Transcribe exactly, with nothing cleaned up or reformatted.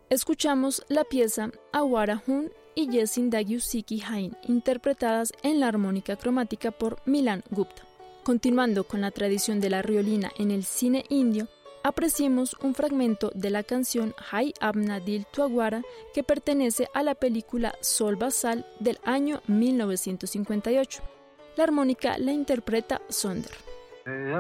Escuchamos la pieza Awara Hun y Yesin Dagyusiki Hain, interpretadas en la armónica cromática por Milan Gupta. Continuando con la tradición de la riolina en el cine indio, apreciemos un fragmento de la canción Hai Apna Dil Tu Awara, que pertenece a la película Sol Basal del año mil novecientos cincuenta y ocho. La armónica la interpreta Sonder.